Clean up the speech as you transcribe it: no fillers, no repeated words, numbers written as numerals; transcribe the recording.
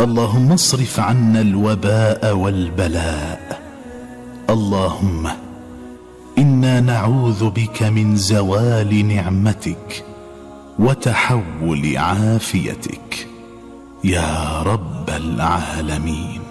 اللهم اصرف عنا الوباء والبلاء. اللهم إنا نعوذ بك من زوال نعمتك وتحول عافيتك يا رب العالمين.